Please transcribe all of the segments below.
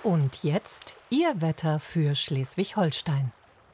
Und jetzt Ihr Wetter für Schleswig-Holstein.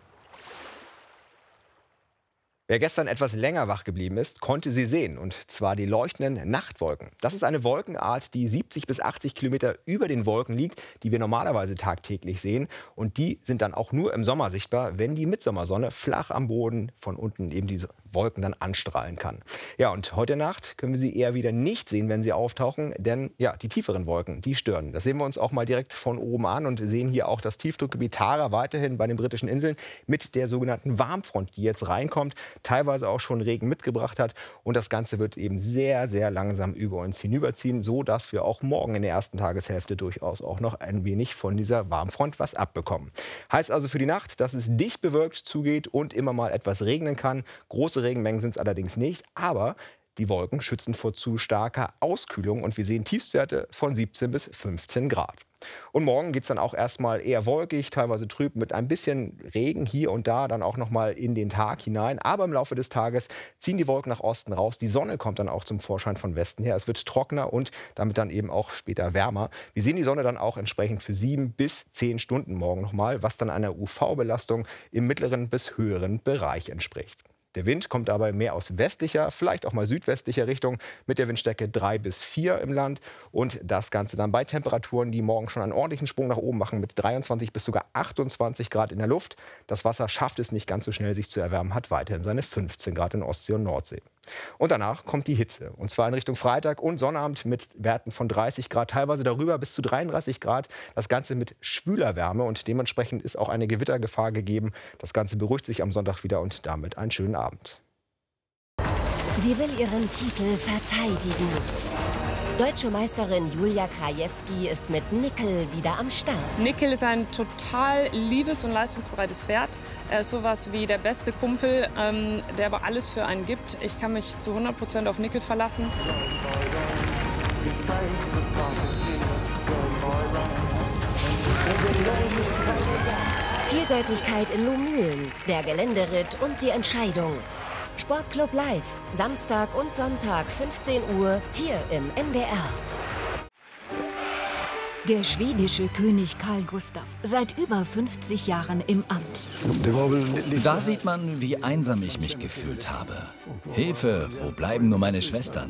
Wer gestern etwas länger wach geblieben ist, konnte sie sehen, und zwar die leuchtenden Nachtwolken. Das ist eine Wolkenart, die 70 bis 80 Kilometer über den Wolken liegt, die wir normalerweise tagtäglich sehen. Und die sind dann auch nur im Sommer sichtbar, wenn die Mittsommersonne flach am Boden von unten eben diese Wolken dann anstrahlen kann. Ja, und heute Nacht können wir sie eher wieder nicht sehen, wenn sie auftauchen, denn ja, die tieferen Wolken, die stören. Das sehen wir uns auch mal direkt von oben an und sehen hier auch das Tiefdruckgebiet Tara weiterhin bei den britischen Inseln mit der sogenannten Warmfront, die jetzt reinkommt, teilweise auch schon Regen mitgebracht hat. Und das Ganze wird eben sehr, sehr langsam über uns hinüberziehen, so dass wir auch morgen in der ersten Tageshälfte durchaus auch noch ein wenig von dieser Warmfront was abbekommen. Heißt also für die Nacht, dass es dicht bewölkt zugeht und immer mal etwas regnen kann. Große Regenmengen sind es allerdings nicht, aber die Wolken schützen vor zu starker Auskühlung und wir sehen Tiefstwerte von 17 bis 15 Grad. Und morgen geht es dann auch erstmal eher wolkig, teilweise trüb mit ein bisschen Regen hier und da, dann auch noch mal in den Tag hinein. Aber im Laufe des Tages ziehen die Wolken nach Osten raus. Die Sonne kommt dann auch zum Vorschein von Westen her. Es wird trockener und damit dann eben auch später wärmer. Wir sehen die Sonne dann auch entsprechend für 7 bis 10 Stunden morgen nochmal, was dann einer UV-Belastung im mittleren bis höheren Bereich entspricht. Der Wind kommt dabei mehr aus westlicher, vielleicht auch mal südwestlicher Richtung mit der Windstärke 3 bis 4 im Land. Und das Ganze dann bei Temperaturen, die morgen schon einen ordentlichen Sprung nach oben machen mit 23 bis sogar 28 Grad in der Luft. Das Wasser schafft es nicht ganz so schnell, sich zu erwärmen, hat weiterhin seine 15 Grad in Ostsee und Nordsee. Und danach kommt die Hitze. Und zwar in Richtung Freitag und Sonnabend mit Werten von 30 Grad, teilweise darüber bis zu 33 Grad. Das Ganze mit schwüler Wärme und dementsprechend ist auch eine Gewittergefahr gegeben. Das Ganze beruhigt sich am Sonntag wieder und damit einen schönen Abend. Sie will ihren Titel verteidigen. Deutsche Meisterin Julia Krajewski ist mit Nickel wieder am Start. Nickel ist ein total liebes und leistungsbereites Pferd. Er ist sowas wie der beste Kumpel, der aber alles für einen gibt. Ich kann mich zu 100% auf Nickel verlassen. Vielseitigkeit in Lohmühlen, der Geländeritt und die Entscheidung. Sportclub Live, Samstag und Sonntag 15 Uhr hier im NDR. Der schwedische König Carl Gustaf, seit über 50 Jahren im Amt. Da sieht man, wie einsam ich mich gefühlt habe. Hilfe, wo bleiben nur meine Schwestern?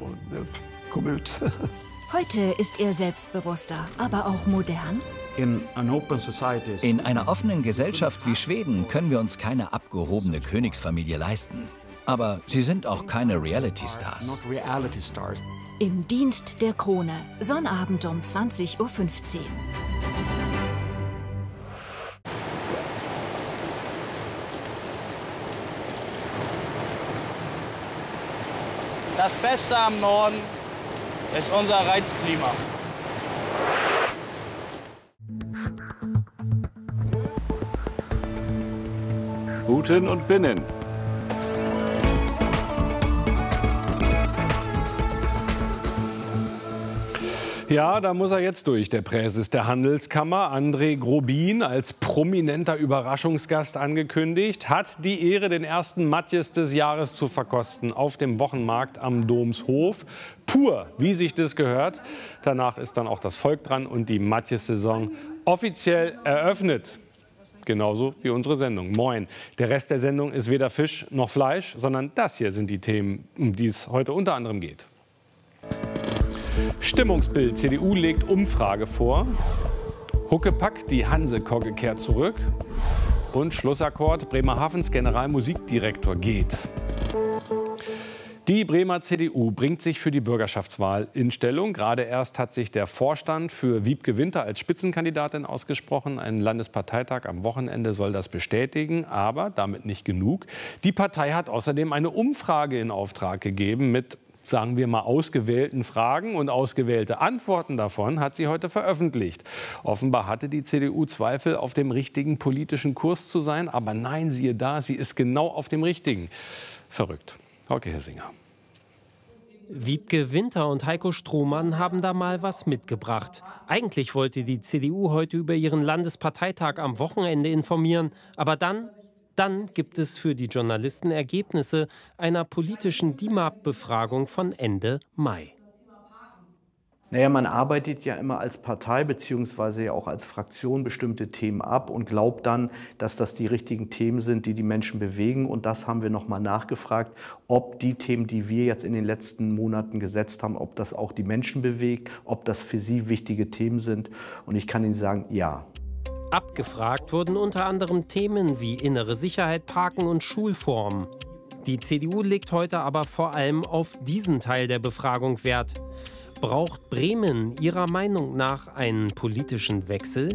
Heute ist er selbstbewusster, aber auch modern. In einer offenen Gesellschaft wie Schweden können wir uns keine abgehobene Königsfamilie leisten. Aber sie sind auch keine Reality-Stars. Im Dienst der Krone, Sonnabend um 20:15 Uhr. Das Beste am Norden ist unser Reizklima. Guten und Binnen. Ja, da muss er jetzt durch, der Präses der Handelskammer. André Grobin als prominenter Überraschungsgast angekündigt, hat die Ehre, den ersten Matjes des Jahres zu verkosten auf dem Wochenmarkt am Domshof. Pur, wie sich das gehört. Danach ist dann auch das Volk dran und die Matjes-Saison offiziell eröffnet. Genauso wie unsere Sendung. Moin. Der Rest der Sendung ist weder Fisch noch Fleisch, sondern das hier sind die Themen, um die es heute unter anderem geht. Stimmungsbild. CDU legt Umfrage vor. Huckepack, die Hanse-Kogge kehrt zurück. Und Schlussakkord, Bremerhavens Generalmusikdirektor geht. Die Bremer CDU bringt sich für die Bürgerschaftswahl in Stellung. Gerade erst hat sich der Vorstand für Wiebke Winter als Spitzenkandidatin ausgesprochen. Ein Landesparteitag am Wochenende soll das bestätigen, aber damit nicht genug. Die Partei hat außerdem eine Umfrage in Auftrag gegeben mit, sagen wir mal, ausgewählten Fragen, und ausgewählte Antworten davon hat sie heute veröffentlicht. Offenbar hatte die CDU Zweifel, auf dem richtigen politischen Kurs zu sein. Aber nein, siehe da, sie ist genau auf dem richtigen. Verrückt. Hauke Hessinger. Wiebke Winter und Heiko Strohmann haben da mal was mitgebracht. Eigentlich wollte die CDU heute über ihren Landesparteitag am Wochenende informieren. Aber dann gibt es für die Journalisten Ergebnisse einer politischen DIMAP-Befragung von Ende Mai. Naja, man arbeitet ja immer als Partei bzw. ja auch als Fraktion bestimmte Themen ab und glaubt dann, dass das die richtigen Themen sind, die die Menschen bewegen. Und das haben wir nochmal nachgefragt, ob die Themen, die wir jetzt in den letzten Monaten gesetzt haben, ob das auch die Menschen bewegt, ob das für sie wichtige Themen sind. Und ich kann Ihnen sagen, ja. Abgefragt wurden unter anderem Themen wie innere Sicherheit, Parken und Schulformen. Die CDU legt heute aber vor allem auf diesen Teil der Befragung Wert. Braucht Bremen Ihrer Meinung nach einen politischen Wechsel?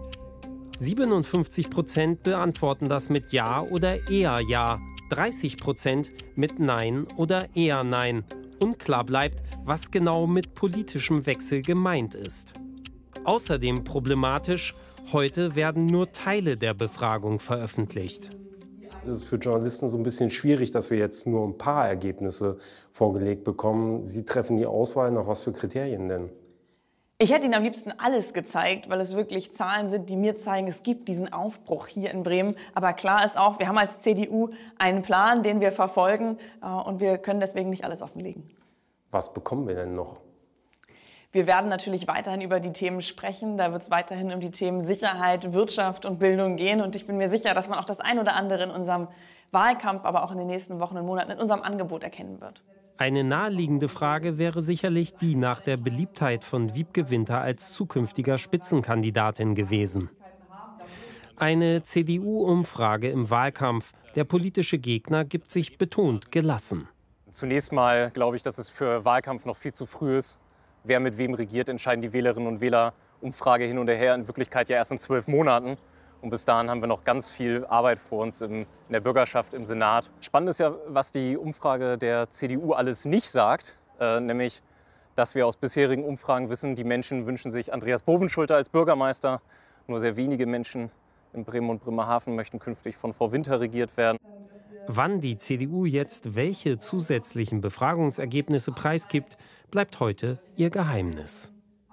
57% beantworten das mit Ja oder eher Ja, 30% mit Nein oder eher Nein. Unklar bleibt, was genau mit politischem Wechsel gemeint ist. Außerdem problematisch, heute werden nur Teile der Befragung veröffentlicht. Es ist für Journalisten so ein bisschen schwierig, dass wir jetzt nur ein paar Ergebnisse vorgelegt bekommen. Sie treffen die Auswahl, nach was für Kriterien denn? Ich hätte Ihnen am liebsten alles gezeigt, weil es wirklich Zahlen sind, die mir zeigen, es gibt diesen Aufbruch hier in Bremen. Aber klar ist auch, wir haben als CDU einen Plan, den wir verfolgen und wir können deswegen nicht alles offenlegen. Was bekommen wir denn noch? Wir werden natürlich weiterhin über die Themen sprechen. Da wird es weiterhin um die Themen Sicherheit, Wirtschaft und Bildung gehen. Und ich bin mir sicher, dass man auch das ein oder andere in unserem Wahlkampf, aber auch in den nächsten Wochen und Monaten in unserem Angebot erkennen wird. Eine naheliegende Frage wäre sicherlich die nach der Beliebtheit von Wiebke Winter als zukünftiger Spitzenkandidatin gewesen. Eine CDU-Umfrage im Wahlkampf. Der politische Gegner gibt sich betont gelassen. Zunächst mal glaube ich, dass es für Wahlkampf noch viel zu früh ist. Wer mit wem regiert, entscheiden die Wählerinnen und Wähler. Umfrage hin und her, in Wirklichkeit ja erst in 12 Monaten. Und bis dahin haben wir noch ganz viel Arbeit vor uns in der Bürgerschaft, im Senat. Spannend ist ja, was die Umfrage der CDU alles nicht sagt. Nämlich, dass wir aus bisherigen Umfragen wissen, die Menschen wünschen sich Andreas Bovenschulte als Bürgermeister. Nur sehr wenige Menschen in Bremen und Bremerhaven möchten künftig von Frau Winter regiert werden. Wann die CDU jetzt welche zusätzlichen Befragungsergebnisse preisgibt, bleibt heute ihr Geheimnis.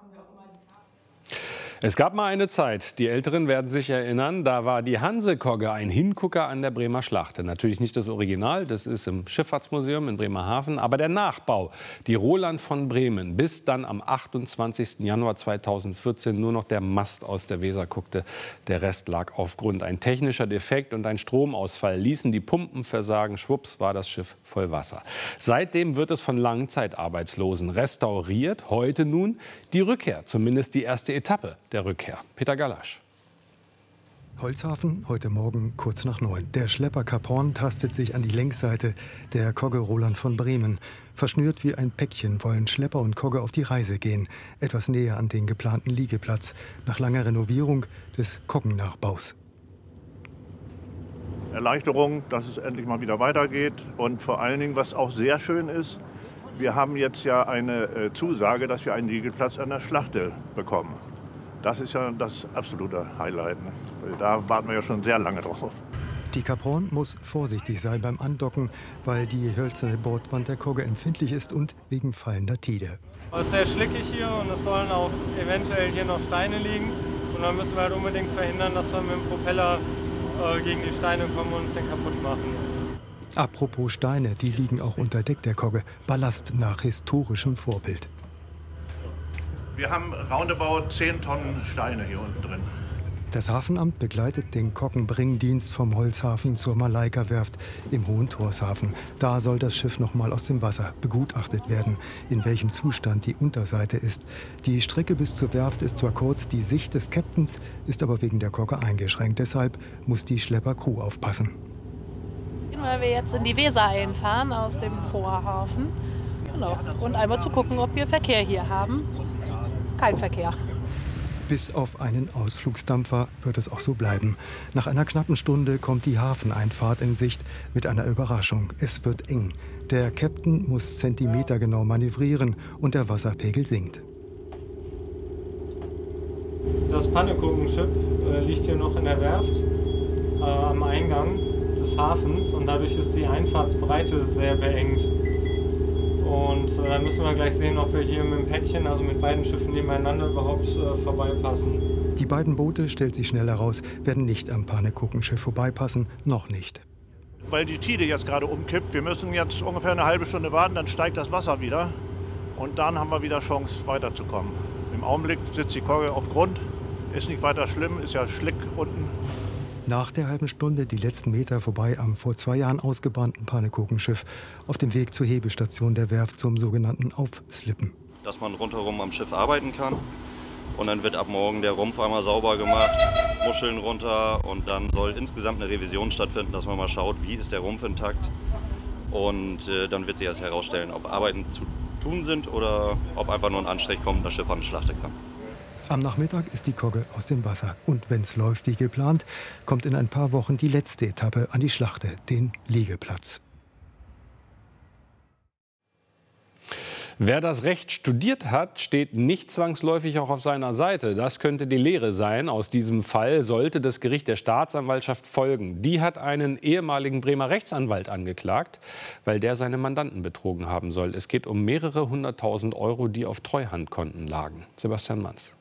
Es gab mal eine Zeit, die Älteren werden sich erinnern, da war die Hansekogge ein Hingucker an der Bremer Schlacht. Natürlich nicht das Original, das ist im Schifffahrtsmuseum in Bremerhaven, aber der Nachbau, die Roland von Bremen, bis dann am 28. Januar 2014 nur noch der Mast aus der Weser guckte. Der Rest lag auf Grund. Ein technischer Defekt und ein Stromausfall ließen die Pumpen versagen. Schwupps war das Schiff voll Wasser. Seitdem wird es von Langzeitarbeitslosen restauriert. Heute nun die Rückkehr, zumindest die erste Etappe der Rückkehr. Peter Galasch. Holzhafen, heute Morgen kurz nach 9. Der Schlepper Cap Horn tastet sich an die Längsseite der Kogge Roland von Bremen. Verschnürt wie ein Päckchen wollen Schlepper und Kogge auf die Reise gehen. Etwas näher an den geplanten Liegeplatz. Nach langer Renovierung des Koggennachbaus. Erleichterung, dass es endlich mal wieder weitergeht. Und vor allen Dingen, was auch sehr schön ist, wir haben jetzt ja eine Zusage, dass wir einen Liegeplatz an der Schlachte bekommen. Das ist ja das absolute Highlight. Da warten wir ja schon sehr lange drauf. Die Cap Horn muss vorsichtig sein beim Andocken, weil die hölzerne Bordwand der Kogge empfindlich ist und wegen fallender Tide. Es ist sehr schlickig hier und es sollen auch eventuell hier noch Steine liegen. Und dann müssen wir halt unbedingt verhindern, dass wir mit dem Propeller gegen die Steine kommen und uns den kaputt machen. Apropos Steine, die liegen auch unter Deck der Kogge. Ballast nach historischem Vorbild. Wir haben roundabout 10 Tonnen Steine hier unten drin. Das Hafenamt begleitet den Koggenbringdienst vom Holzhafen zur Malaika-Werft im Hohen Thorshafen. Da soll das Schiff noch mal aus dem Wasser begutachtet werden, in welchem Zustand die Unterseite ist. Die Strecke bis zur Werft ist zwar kurz, die Sicht des Captains ist aber wegen der Kogge eingeschränkt. Deshalb muss die Schlepper-Crew aufpassen. Weil wir jetzt in die Weser einfahren aus dem Vorhafen. Genau. Und einmal zu gucken, ob wir Verkehr hier haben. Kein Verkehr. Bis auf einen Ausflugsdampfer wird es auch so bleiben. Nach einer knappen Stunde kommt die Hafeneinfahrt in Sicht mit einer Überraschung. Es wird eng. Der Captain muss zentimetergenau manövrieren und der Wasserpegel sinkt. Das Pannekuchenschiff liegt hier noch in der Werft am Eingang des Hafens und dadurch ist die Einfahrtsbreite sehr beengt. Und da müssen wir gleich sehen, ob wir hier mit dem Päckchen, also mit beiden Schiffen nebeneinander, überhaupt vorbeipassen. Die beiden Boote, stellt sich schnell heraus, werden nicht am Pannekuchenschiff vorbeipassen, noch nicht. Weil die Tide jetzt gerade umkippt, wir müssen jetzt ungefähr eine halbe Stunde warten, dann steigt das Wasser wieder. und dann haben wir wieder Chance weiterzukommen. Im Augenblick sitzt die Kogge auf Grund, ist nicht weiter schlimm, ist ja Schlick unten. Nach der halben Stunde die letzten Meter vorbei am vor 2 Jahren ausgebrannten Pannekogenschiff auf dem Weg zur Hebestation der Werft zum sogenannten Aufslippen. Dass man rundherum am Schiff arbeiten kann und dann wird ab morgen der Rumpf einmal sauber gemacht, Muscheln runter und dann soll insgesamt eine Revision stattfinden, dass man mal schaut, wie ist der Rumpf intakt und dann wird sich erst herausstellen, ob Arbeiten zu tun sind oder ob einfach nur ein Anstrich kommt und das Schiff an die Schlachte kann. Am Nachmittag ist die Kogge aus dem Wasser. Und wenn es läuft wie geplant, kommt in ein paar Wochen die letzte Etappe an die Schlachte, den Liegeplatz. Wer das Recht studiert hat, steht nicht zwangsläufig auch auf seiner Seite. Das könnte die Lehre sein. Aus diesem Fall sollte das Gericht der Staatsanwaltschaft folgen. Die hat einen ehemaligen Bremer Rechtsanwalt angeklagt, weil der seine Mandanten betrogen haben soll. Es geht um mehrere 100.000 Euro, die auf Treuhandkonten lagen. Sebastian Manz.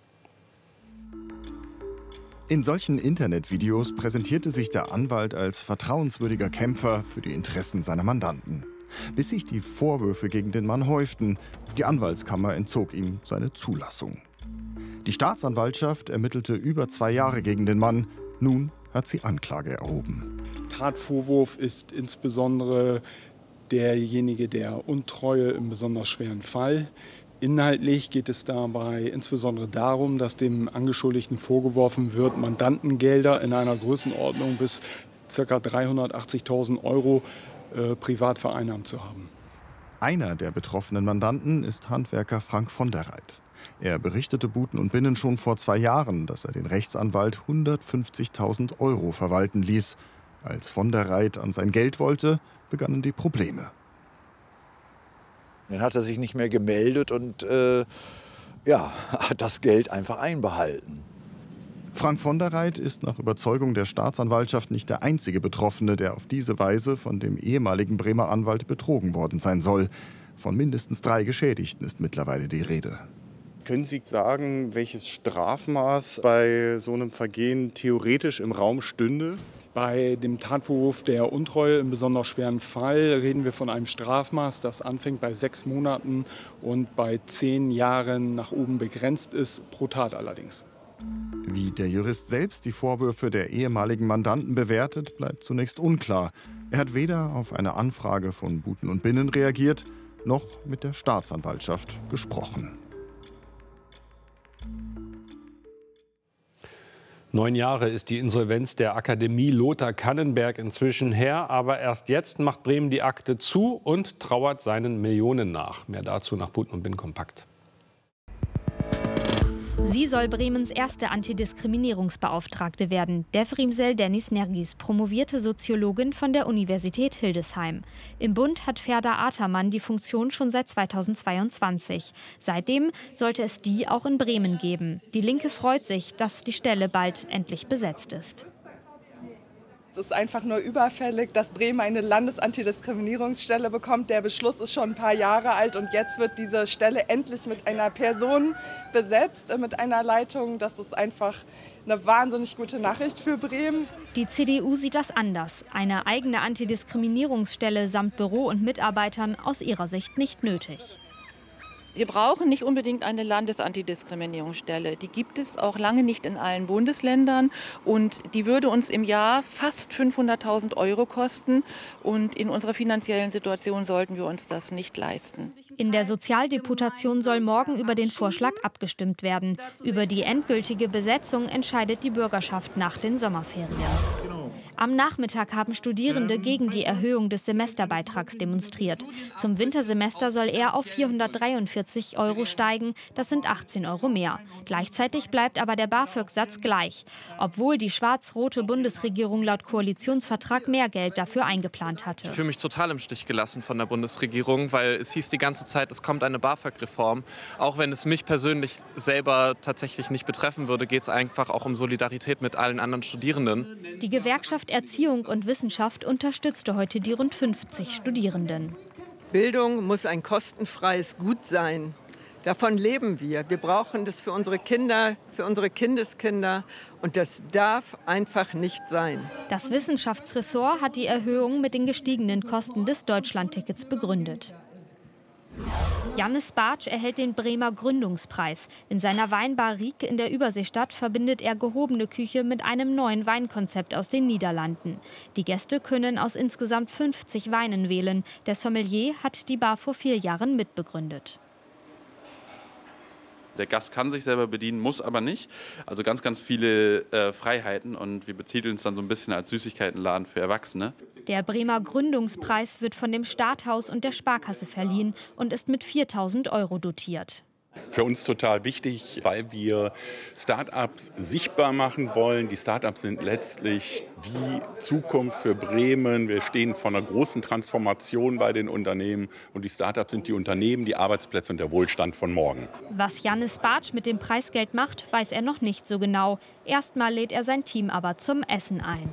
In solchen Internetvideos präsentierte sich der Anwalt als vertrauenswürdiger Kämpfer für die Interessen seiner Mandanten. Bis sich die Vorwürfe gegen den Mann häuften. Die Anwaltskammer entzog ihm seine Zulassung. Die Staatsanwaltschaft ermittelte über 2 Jahre gegen den Mann. Nun hat sie Anklage erhoben. Tatvorwurf ist insbesondere derjenige der Untreue im besonders schweren Fall. Inhaltlich geht es dabei insbesondere darum, dass dem Angeschuldigten vorgeworfen wird, Mandantengelder in einer Größenordnung bis ca. 380.000 Euro privat vereinnahmt zu haben. Einer der betroffenen Mandanten ist Handwerker Frank von der Reit. Er berichtete Buten und Binnen schon vor 2 Jahren, dass er den Rechtsanwalt 150.000 Euro verwalten ließ. Als von der Reit an sein Geld wollte, begannen die Probleme. Dann hat er sich nicht mehr gemeldet und hat das Geld einfach einbehalten. Frank von der Reit ist nach Überzeugung der Staatsanwaltschaft nicht der einzige Betroffene, der auf diese Weise von dem ehemaligen Bremer Anwalt betrogen worden sein soll. Von mindestens 3 Geschädigten ist mittlerweile die Rede. Können Sie sagen, welches Strafmaß bei so einem Vergehen theoretisch im Raum stünde? Bei dem Tatvorwurf der Untreue im besonders schweren Fall reden wir von einem Strafmaß, das anfängt bei 6 Monaten und bei 10 Jahren nach oben begrenzt ist, pro Tat allerdings. Wie der Jurist selbst die Vorwürfe der ehemaligen Mandanten bewertet, bleibt zunächst unklar. Er hat weder auf eine Anfrage von Buten und Binnen reagiert, noch mit der Staatsanwaltschaft gesprochen. 9 Jahre ist die Insolvenz der Akademie Lothar Kannenberg inzwischen her. Aber erst jetzt macht Bremen die Akte zu und trauert seinen Millionen nach. Mehr dazu nach Buten und Binnen kompakt. Sie soll Bremens erste Antidiskriminierungsbeauftragte werden. Devrimsel Dennis Nergis, promovierte Soziologin von der Universität Hildesheim. Im Bund hat Ferda Atermann die Funktion schon seit 2022. Seitdem sollte es die auch in Bremen geben. Die Linke freut sich, dass die Stelle bald endlich besetzt ist. Es ist einfach nur überfällig, dass Bremen eine Landesantidiskriminierungsstelle bekommt. Der Beschluss ist schon ein paar Jahre alt und jetzt wird diese Stelle endlich mit einer Person besetzt, mit einer Leitung. Das ist einfach eine wahnsinnig gute Nachricht für Bremen. Die CDU sieht das anders. Eine eigene Antidiskriminierungsstelle samt Büro und Mitarbeitern aus ihrer Sicht nicht nötig. Wir brauchen nicht unbedingt eine Landesantidiskriminierungsstelle. Die gibt es auch lange nicht in allen Bundesländern. Und die würde uns im Jahr fast 500.000 Euro kosten. Und in unserer finanziellen Situation sollten wir uns das nicht leisten. In der Sozialdeputation soll morgen über den Vorschlag abgestimmt werden. Über die endgültige Besetzung entscheidet die Bürgerschaft nach den Sommerferien. Am Nachmittag haben Studierende gegen die Erhöhung des Semesterbeitrags demonstriert. Zum Wintersemester soll er auf 443 Euro steigen. Das sind 18 Euro mehr. Gleichzeitig bleibt aber der BAföG-Satz gleich, obwohl die schwarz-rote Bundesregierung laut Koalitionsvertrag mehr Geld dafür eingeplant hatte. Ich fühle mich total im Stich gelassen von der Bundesregierung, weil es hieß die ganze Zeit, es kommt eine BAföG-Reform. Auch wenn es mich persönlich selber tatsächlich nicht betreffen würde, geht es einfach auch um Solidarität mit allen anderen Studierenden. Die Gewerkschaft Erziehung und Wissenschaft unterstützte heute die rund 50 Studierenden. Bildung muss ein kostenfreies Gut sein. Davon leben wir. Wir brauchen das für unsere Kinder, für unsere Kindeskinder. Und das darf einfach nicht sein. Das Wissenschaftsressort hat die Erhöhung mit den gestiegenen Kosten des Deutschlandtickets begründet. Jannis Bartsch erhält den Bremer Gründungspreis. In seiner Weinbar Riek in der Überseestadt verbindet er gehobene Küche mit einem neuen Weinkonzept aus den Niederlanden. Die Gäste können aus insgesamt 50 Weinen wählen. Der Sommelier hat die Bar vor 4 Jahren mitbegründet. Der Gast kann sich selber bedienen, muss aber nicht. Also ganz, ganz viele Freiheiten und wir betiteln es dann so ein bisschen als Süßigkeitenladen für Erwachsene. Der Bremer Gründungspreis wird von dem Starthaus und der Sparkasse verliehen und ist mit 4.000 € dotiert. Für uns total wichtig, weil wir Start-ups sichtbar machen wollen. Die Start-ups sind letztlich die Zukunft für Bremen. Wir stehen vor einer großen Transformation bei den Unternehmen. Und die Start-ups sind die Unternehmen, die Arbeitsplätze und der Wohlstand von morgen. Was Jannis Bartsch mit dem Preisgeld macht, weiß er noch nicht so genau. Erstmal lädt er sein Team aber zum Essen ein.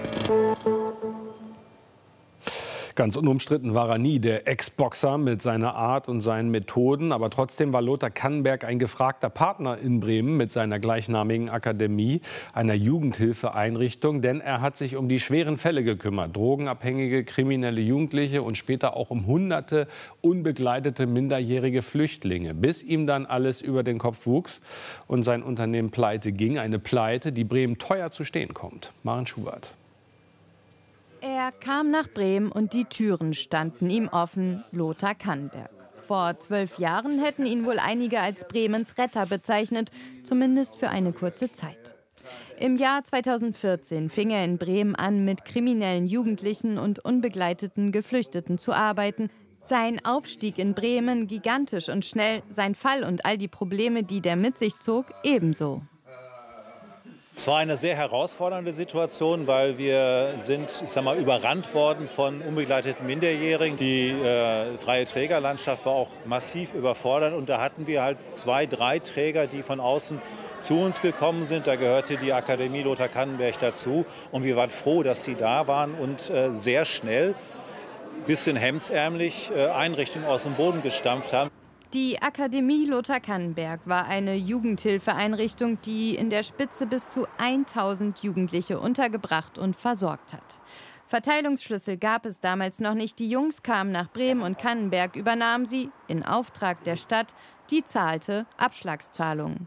Ganz unumstritten war er nie, der Ex-Boxer mit seiner Art und seinen Methoden. Aber trotzdem war Lothar Kannenberg ein gefragter Partner in Bremen mit seiner gleichnamigen Akademie, einer Jugendhilfeeinrichtung. Denn er hat sich um die schweren Fälle gekümmert. Drogenabhängige, kriminelle Jugendliche und später auch um hunderte unbegleitete minderjährige Flüchtlinge. Bis ihm dann alles über den Kopf wuchs und sein Unternehmen pleite ging. Eine Pleite, die Bremen teuer zu stehen kommt. Maren Schubert. Er kam nach Bremen und die Türen standen ihm offen, Lothar Kannenberg. Vor 12 Jahren hätten ihn wohl einige als Bremens Retter bezeichnet, zumindest für eine kurze Zeit. Im Jahr 2014 fing er in Bremen an, mit kriminellen Jugendlichen und unbegleiteten Geflüchteten zu arbeiten. Sein Aufstieg in Bremen gigantisch und schnell, sein Fall und all die Probleme, die der mit sich zog, ebenso. Es war eine sehr herausfordernde Situation, weil wir sind, überrannt worden von unbegleiteten Minderjährigen. Die freie Trägerlandschaft war auch massiv überfordert und da hatten wir halt 2, 3 Träger, die von außen zu uns gekommen sind. Da gehörte die Akademie Lothar Kannenberg dazu und wir waren froh, dass sie da waren und sehr schnell, bisschen hemdsärmlich, Einrichtungen aus dem Boden gestampft haben. Die Akademie Lothar Kannenberg war eine Jugendhilfeeinrichtung, die in der Spitze bis zu 1000 Jugendliche untergebracht und versorgt hat. Verteilungsschlüssel gab es damals noch nicht. Die Jungs kamen nach Bremen und Kannenberg übernahm sie, in Auftrag der Stadt, die zahlte Abschlagszahlungen.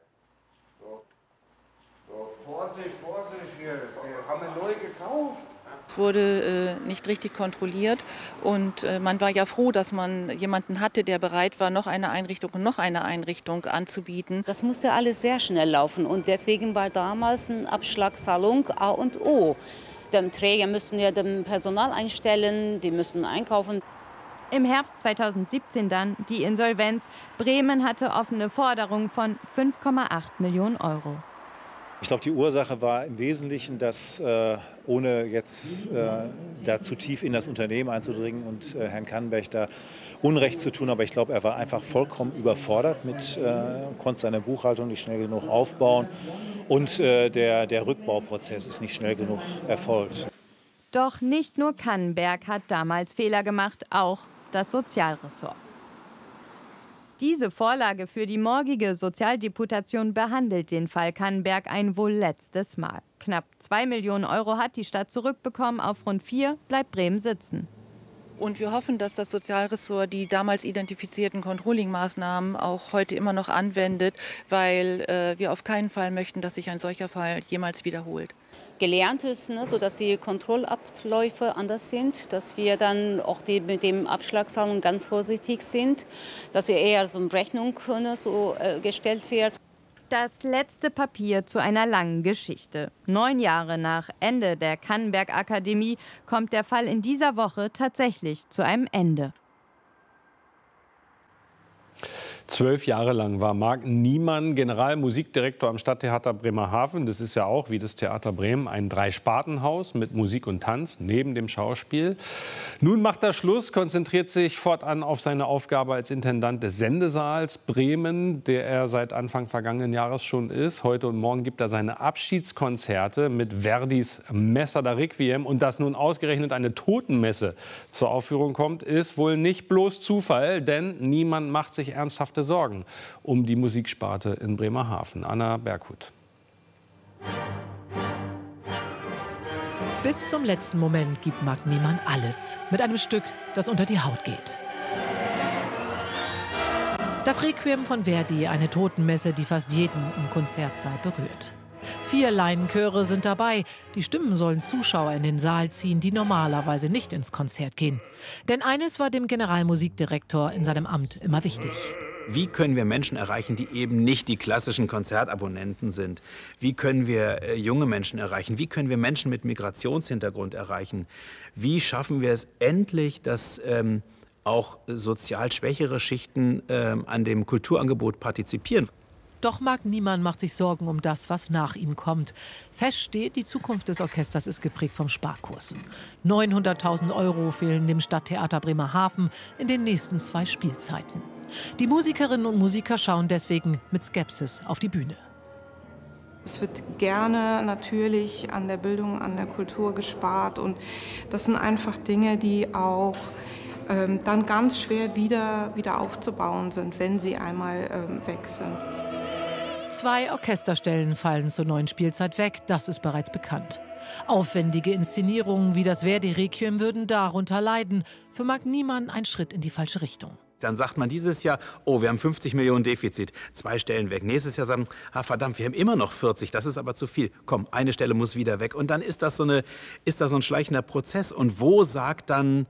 Vorsicht, wir haben neu gekauft. Es wurde nicht richtig kontrolliert und man war ja froh, dass man jemanden hatte, der bereit war, noch eine Einrichtung anzubieten. Das musste alles sehr schnell laufen und deswegen war damals eine Abschlagszahlung A und O. Die Träger müssen ja dem Personal einstellen, die müssen einkaufen. Im Herbst 2017 dann die Insolvenz. Bremen hatte offene Forderungen von 5,8 Millionen €. Ich glaube, die Ursache war im Wesentlichen, dass, ohne jetzt da zu tief in das Unternehmen einzudringen und Herrn Kannenberg da Unrecht zu tun, aber ich glaube, er war einfach vollkommen überfordert, konnte seine Buchhaltung nicht schnell genug aufbauen und der Rückbauprozess ist nicht schnell genug erfolgt. Doch nicht nur Kannenberg hat damals Fehler gemacht, auch das Sozialressort. Diese Vorlage für die morgige Sozialdeputation behandelt den Fall Kannenberg ein wohl letztes Mal. Knapp 2 Millionen € hat die Stadt zurückbekommen, auf rund 4 bleibt Bremen sitzen. Und wir hoffen, dass das Sozialressort die damals identifizierten Controlling-Maßnahmen auch heute immer noch anwendet, weil wir auf keinen Fall möchten, dass sich ein solcher Fall jemals wiederholt. Gelernt ist, sodass die Kontrollabläufe anders sind, dass wir dann auch mit dem Abschlagszahlungen ganz vorsichtig sind, dass wir eher so eine Rechnung gestellt wird. Das letzte Papier zu einer langen Geschichte. 9 Jahre nach Ende der Kannenberg-Akademie kommt der Fall in dieser Woche tatsächlich zu einem Ende. 12 Jahre lang war Marc Niemann Generalmusikdirektor am Stadttheater Bremerhaven. Das ist ja auch, wie das Theater Bremen, ein 3-Sparten-Haus mit Musik und Tanz neben dem Schauspiel. Nun macht er Schluss, konzentriert sich fortan auf seine Aufgabe als Intendant des Sendesaals Bremen, der er seit Anfang vergangenen Jahres schon ist. Heute und morgen gibt er seine Abschiedskonzerte mit Verdis Messa da Requiem. Und dass nun ausgerechnet eine Totenmesse zur Aufführung kommt, ist wohl nicht bloß Zufall, denn niemand macht sich ernsthafte Sorgen um die Musiksparte in Bremerhaven. Anna Berghut. Bis zum letzten Moment gibt Marc Niemann alles. Mit einem Stück, das unter die Haut geht. Das Requiem von Verdi, eine Totenmesse, die fast jeden im Konzertsaal berührt. 4 Laienchöre sind dabei. Die Stimmen sollen Zuschauer in den Saal ziehen, die normalerweise nicht ins Konzert gehen. Denn eines war dem Generalmusikdirektor in seinem Amt immer wichtig. Wie können wir Menschen erreichen, die eben nicht die klassischen Konzertabonnenten sind? Wie können wir junge Menschen erreichen? Wie können wir Menschen mit Migrationshintergrund erreichen? Wie schaffen wir es endlich, dass auch sozial schwächere Schichten an dem Kulturangebot partizipieren? Doch Marc Niemann macht sich Sorgen um das, was nach ihm kommt. Fest steht, die Zukunft des Orchesters ist geprägt vom Sparkurs. 900.000 € fehlen dem Stadttheater Bremerhaven in den nächsten 2 Spielzeiten. Die Musikerinnen und Musiker schauen deswegen mit Skepsis auf die Bühne. Es wird gerne natürlich an der Bildung, an der Kultur gespart. Und das sind einfach Dinge, die auch dann ganz schwer wieder aufzubauen sind, wenn sie einmal weg sind. 2 Orchesterstellen fallen zur neuen Spielzeit weg, das ist bereits bekannt. Aufwendige Inszenierungen wie das Verdi-Requiem würden darunter leiden. Für Marc Niemann ein Schritt in die falsche Richtung. Dann sagt man dieses Jahr, oh, wir haben 50 Millionen Defizit, 2 Stellen weg. Nächstes Jahr sagen, verdammt, wir haben immer noch 40, das ist aber zu viel. Komm, eine Stelle muss wieder weg. Und dann ist das so ein schleichender Prozess. Und wo sagt dann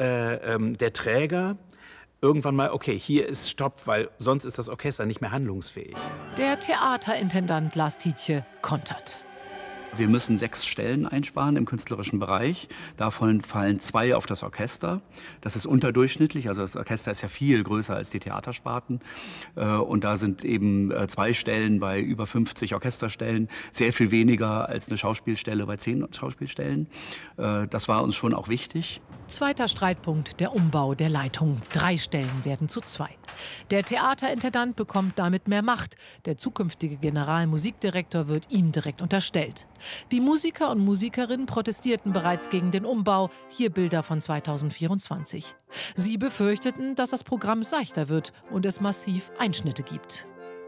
der Träger irgendwann mal, okay, hier ist Stopp, weil sonst ist das Orchester nicht mehr handlungsfähig? Der Theaterintendant Lars Tiedtje kontert. Wir müssen 6 Stellen einsparen im künstlerischen Bereich. Davon fallen 2 auf das Orchester. Das ist unterdurchschnittlich. Also das Orchester ist ja viel größer als die Theatersparten. Und da sind eben 2 Stellen bei über 50 Orchesterstellen. Sehr viel weniger als eine Schauspielstelle bei 10 Schauspielstellen. Das war uns schon auch wichtig. Zweiter Streitpunkt, der Umbau der Leitung. 3 Stellen werden zu 2. Der Theaterintendant bekommt damit mehr Macht. Der zukünftige Generalmusikdirektor wird ihm direkt unterstellt. Die Musiker und Musikerinnen protestierten bereits gegen den Umbau. Hier Bilder von 2024. Sie befürchteten, dass das Programm seichter wird und es massiv Einschnitte gibt.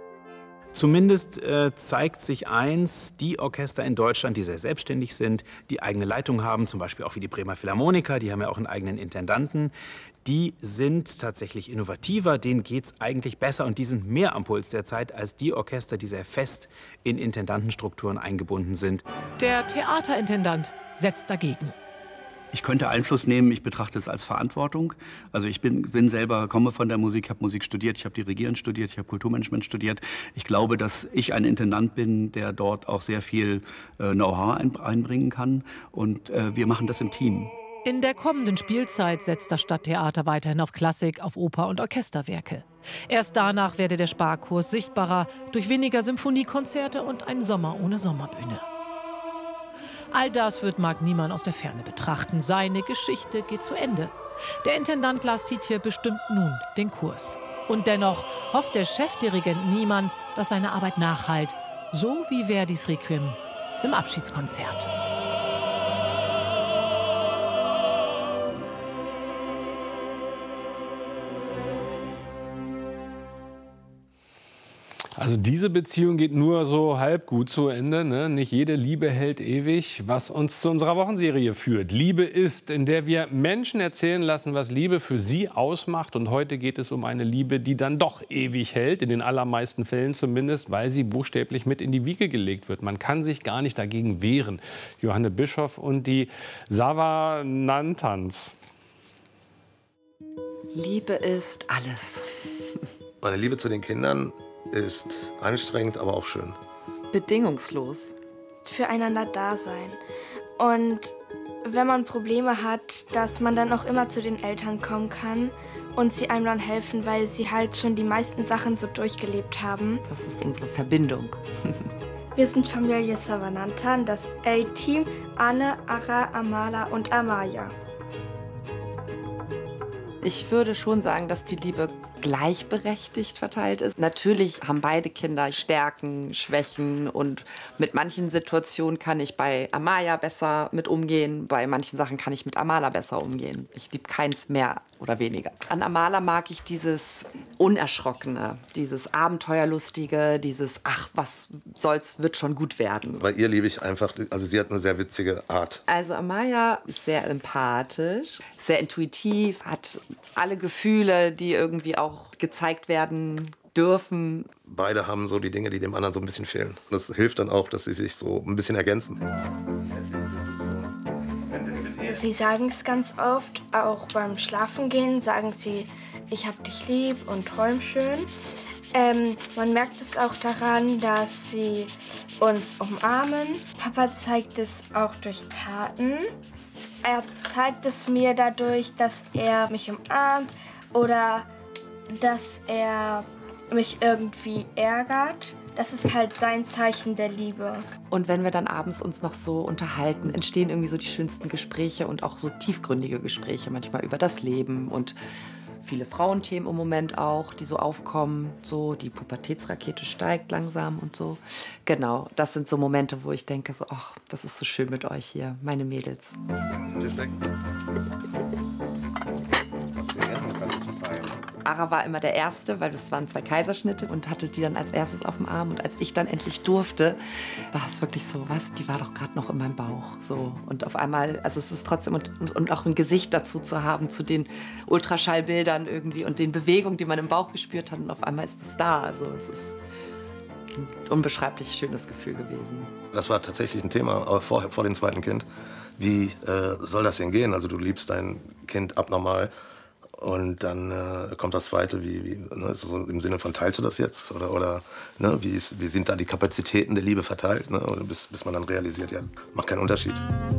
Zumindest zeigt sich eins, die Orchester in Deutschland, die sehr selbstständig sind, die eigene Leitung haben, zum Beispiel auch wie die Bremer Philharmoniker, die haben ja auch einen eigenen Intendanten, die sind tatsächlich innovativer, denen geht es eigentlich besser und die sind mehr am Puls der Zeit als die Orchester, die sehr fest in Intendantenstrukturen eingebunden sind. Der Theaterintendant setzt dagegen. Ich könnte Einfluss nehmen, ich betrachte es als Verantwortung. Also ich komme von der Musik, habe Musik studiert, ich habe Dirigieren studiert, ich habe Kulturmanagement studiert. Ich glaube, dass ich ein Intendant bin, der dort auch sehr viel Know-how einbringen kann. Und wir machen das im Team. In der kommenden Spielzeit setzt das Stadttheater weiterhin auf Klassik, auf Oper- und Orchesterwerke. Erst danach werde der Sparkurs sichtbarer durch weniger Symphoniekonzerte und einen Sommer ohne Sommerbühne. All das wird Marc Niemann aus der Ferne betrachten. Seine Geschichte geht zu Ende. Der Intendant Lars Tiedtje bestimmt nun den Kurs. Und dennoch hofft der Chefdirigent Niemann, dass seine Arbeit nachhallt. So wie Verdis Requiem im Abschiedskonzert. Also diese Beziehung geht nur so halb gut zu Ende. Ne? Nicht jede Liebe hält ewig, was uns zu unserer Wochenserie führt. Liebe ist, in der wir Menschen erzählen lassen, was Liebe für sie ausmacht. Und heute geht es um eine Liebe, die dann doch ewig hält, in den allermeisten Fällen zumindest, weil sie buchstäblich mit in die Wiege gelegt wird. Man kann sich gar nicht dagegen wehren. Johanne Bischoff und die Savanantans. Liebe ist alles. Meine Liebe zu den Kindern ist anstrengend, aber auch schön. Bedingungslos. Füreinander da sein. Und wenn man Probleme hat, dass man dann auch immer zu den Eltern kommen kann und sie einem dann helfen, weil sie halt schon die meisten Sachen so durchgelebt haben. Das ist unsere Verbindung. Wir sind Familie Savanantan, das A-Team, Anne, Ara, Amala und Amaya. Ich würde schon sagen, dass die Liebe gleichberechtigt verteilt ist. Natürlich haben beide Kinder Stärken, Schwächen und mit manchen Situationen kann ich bei Amaya besser mit umgehen, bei manchen Sachen kann ich mit Amala besser umgehen. Ich liebe keins mehr oder weniger. An Amala mag ich dieses Unerschrockene, dieses Abenteuerlustige, dieses ach, was soll's, wird schon gut werden. Bei ihr liebe ich einfach, also sie hat eine sehr witzige Art. Also Amaya ist sehr empathisch, sehr intuitiv, hat alle Gefühle, die irgendwie auch auch gezeigt werden dürfen. Beide haben so die Dinge, die dem anderen so ein bisschen fehlen. Das hilft dann auch, dass sie sich so ein bisschen ergänzen. Sie sagen es ganz oft, auch beim Schlafengehen sagen sie, ich hab dich lieb und träum schön. Man merkt es auch daran, dass sie uns umarmen. Papa zeigt es auch durch Taten. Er zeigt es mir dadurch, dass er mich umarmt oder dass er mich irgendwie ärgert. Das ist halt sein Zeichen der Liebe. Und wenn wir dann abends uns noch so unterhalten, entstehen irgendwie so die schönsten Gespräche und auch so tiefgründige Gespräche, manchmal über das Leben und viele Frauenthemen im Moment auch, die so aufkommen. So die Pubertätsrakete steigt langsam und so. Genau, das sind so Momente, wo ich denke, so, ach, das ist so schön mit euch hier, meine Mädels. Ara war immer der Erste, weil das waren 2 Kaiserschnitte und hatte die dann als erstes auf dem Arm. Und als ich dann endlich durfte, war es wirklich so, was, die war doch gerade noch in meinem Bauch. So. Und auf einmal, also es ist trotzdem, und auch ein Gesicht dazu zu haben, zu den Ultraschallbildern irgendwie und den Bewegungen, die man im Bauch gespürt hat. Und auf einmal ist es da. Also es ist ein unbeschreiblich schönes Gefühl gewesen. Das war tatsächlich ein Thema vor dem zweiten Kind. Wie soll das denn gehen? Also du liebst dein Kind abnormal. Und dann kommt das Zweite, ne, ist so im Sinne von, teilst du das jetzt? Oder ne, wie sind da die Kapazitäten der Liebe verteilt? Ne? Oder bis man dann realisiert, ja, macht keinen Unterschied.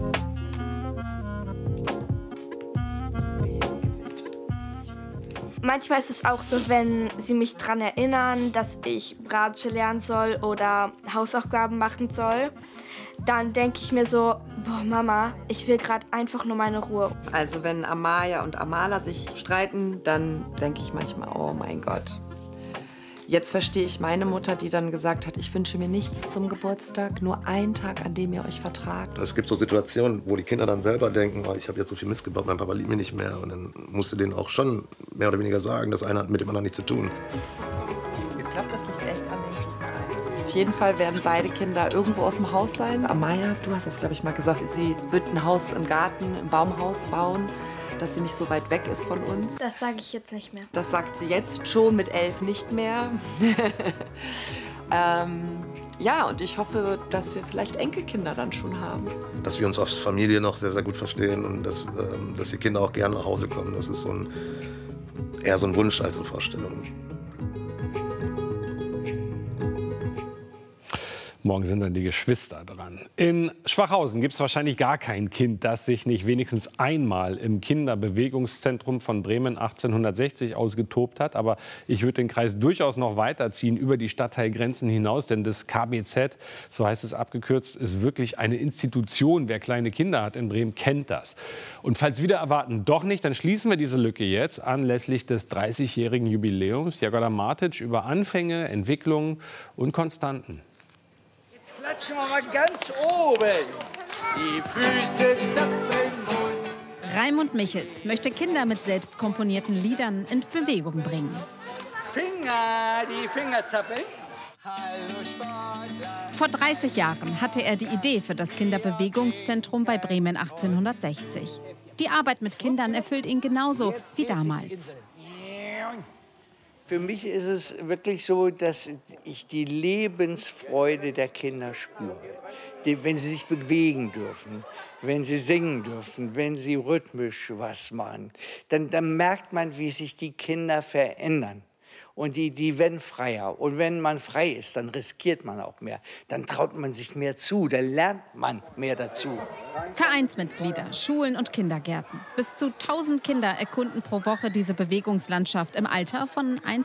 Manchmal ist es auch so, wenn sie mich daran erinnern, dass ich Bratsche lernen soll oder Hausaufgaben machen soll, dann denke ich mir so, boah Mama, ich will gerade einfach nur meine Ruhe. Also wenn Amaya und Amala sich streiten, dann denke ich manchmal, oh mein Gott. Jetzt verstehe ich meine Mutter, die dann gesagt hat, ich wünsche mir nichts zum Geburtstag, nur einen Tag, an dem ihr euch vertragt. Es gibt so Situationen, wo die Kinder dann selber denken, oh, ich habe jetzt so viel Mist gebaut, mein Papa liebt mich nicht mehr. Und dann musst du denen auch schon mehr oder weniger sagen, das eine hat mit dem anderen nichts zu tun. Ich glaube, das liegt echt an den. Auf jeden Fall werden beide Kinder irgendwo aus dem Haus sein. Amaya, du hast das, glaube ich, mal gesagt, sie wird ein Haus im Garten, im Baumhaus bauen, dass sie nicht so weit weg ist von uns. Das sage ich jetzt nicht mehr. Das sagt sie jetzt schon, mit 11 nicht mehr. Ja, und ich hoffe, dass wir vielleicht Enkelkinder dann schon haben. Dass wir uns als Familie noch sehr, sehr gut verstehen und dass die Kinder auch gerne nach Hause kommen. Das ist eher so ein Wunsch als eine Vorstellung. Morgen sind dann die Geschwister dran. In Schwachhausen gibt es wahrscheinlich gar kein Kind, das sich nicht wenigstens einmal im Kinderbewegungszentrum von Bremen 1860 ausgetobt hat. Aber ich würde den Kreis durchaus noch weiterziehen über die Stadtteilgrenzen hinaus. Denn das KBZ, so heißt es abgekürzt, ist wirklich eine Institution. Wer kleine Kinder hat in Bremen, kennt das. Und falls wieder erwarten doch nicht, dann schließen wir diese Lücke jetzt anlässlich des 30-jährigen Jubiläums. Jagoda Martic über Anfänge, Entwicklungen und Konstanten. Jetzt klatschen wir mal ganz oben. Die Füße zappeln. Raimund Michels möchte Kinder mit selbst komponierten Liedern in Bewegung bringen. Die Finger zappeln. Hallo Sportler. Vor 30 Jahren hatte er die Idee für das Kinderbewegungszentrum bei Bremen 1860. Die Arbeit mit Kindern erfüllt ihn genauso wie damals. Für mich ist es wirklich so, dass ich die Lebensfreude der Kinder spüre. Wenn sie sich bewegen dürfen, wenn sie singen dürfen, wenn sie rhythmisch was machen, dann merkt man, wie sich die Kinder verändern. Und die werden freier. Und wenn man frei ist, dann riskiert man auch mehr. Dann traut man sich mehr zu, dann lernt man mehr dazu. Vereinsmitglieder, Schulen und Kindergärten. Bis zu 1000 Kinder erkunden pro Woche diese Bewegungslandschaft im Alter von 1